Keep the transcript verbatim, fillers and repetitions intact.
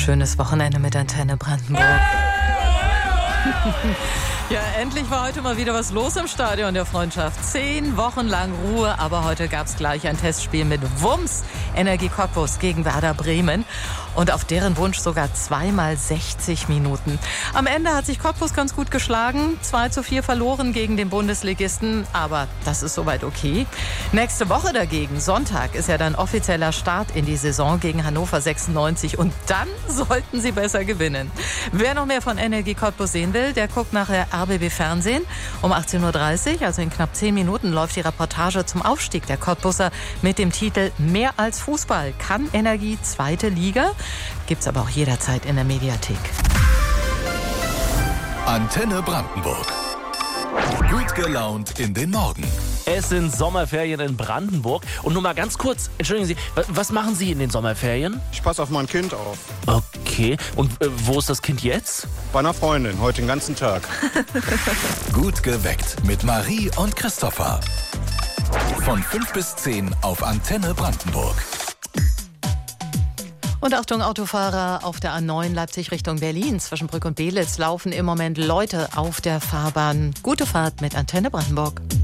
schönes Wochenende mit Antenne Brandenburg. Ja, endlich war heute mal wieder was los im Stadion der Freundschaft. Zehn Wochen lang Ruhe, aber heute gab es gleich ein Testspiel mit Wumms. Energie Cottbus gegen Werder Bremen. Und auf deren Wunsch sogar zweimal sechzig Minuten. Am Ende hat sich Cottbus ganz gut geschlagen. zwei zu vier verloren gegen den Bundesligisten. Aber das ist soweit okay. Nächste Woche dagegen, Sonntag, ist ja dann offizieller Start in die Saison gegen Hannover sechsundneunzig. Und dann sollten sie besser gewinnen. Wer noch mehr von Energie Cottbus sehen will, der guckt nachher R B B Fernsehen. Um achtzehn Uhr dreißig, also in knapp zehn Minuten, läuft die Reportage zum Aufstieg der Cottbuser mit dem Titel Mehr als Fußball. Kann Energie zweite Liga? Gibt's aber auch jederzeit in der Mediathek. Antenne Brandenburg. Gut gelaunt in den Morgen. Es sind Sommerferien in Brandenburg. Und nur mal ganz kurz, entschuldigen Sie, was machen Sie in den Sommerferien? Ich passe auf mein Kind auf. Okay, und äh, wo ist das Kind jetzt? Bei einer Freundin, heute den ganzen Tag. Gut geweckt mit Marie und Christopher. Von fünf bis zehn auf Antenne Brandenburg. Und Achtung, Autofahrer auf der A neun Leipzig Richtung Berlin. Zwischen Brück und Belitz laufen im Moment Leute auf der Fahrbahn. Gute Fahrt mit Antenne Brandenburg.